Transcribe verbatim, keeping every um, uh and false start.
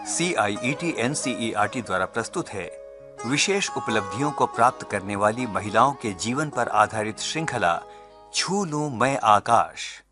सी आई E T N C E R T द्वारा प्रस्तुत है विशेष उपलब्धियों को प्राप्त करने वाली महिलाओं के जीवन पर आधारित श्रृंखला छू लूं मैं आकाश।